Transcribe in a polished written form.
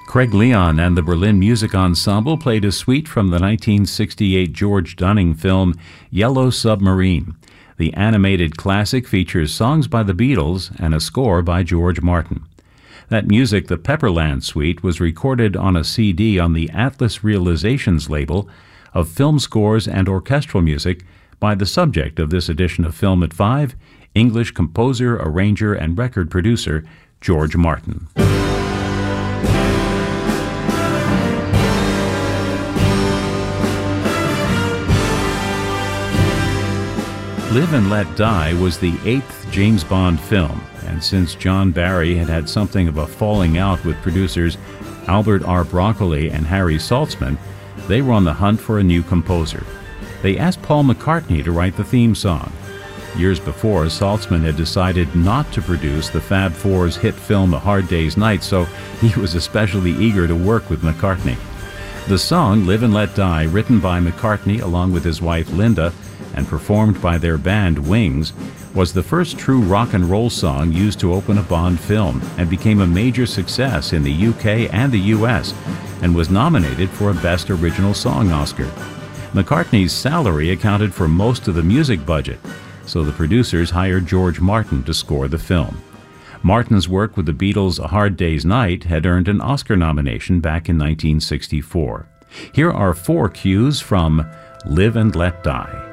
Craig Leon and the Berlin Music Ensemble played a suite from the 1968 George Dunning film Yellow Submarine. The animated classic features songs by the Beatles and a score by George Martin. That music, the Pepperland Suite, was recorded on a CD on the Atlas Realizations label of film scores and orchestral music by the subject of this edition of Film at 5, English composer, arranger, and record producer George Martin. Live and Let Die was the 8th James Bond film, and since John Barry had had something of a falling out with producers Albert R. Broccoli and Harry Saltzman, they were on the hunt for a new composer. They asked Paul McCartney to write the theme song. Years before, Saltzman had decided not to produce the Fab Four's hit film A Hard Day's Night, so he was especially eager to work with McCartney. The song, Live and Let Die, written by McCartney along with his wife Linda, and performed by their band Wings, was the first true rock and roll song used to open a Bond film and became a major success in the UK and the US and was nominated for a Best Original Song Oscar. McCartney's salary accounted for most of the music budget, so the producers hired George Martin to score the film. Martin's work with the Beatles' A Hard Day's Night had earned an Oscar nomination back in 1964. Here are 4 cues from Live and Let Die.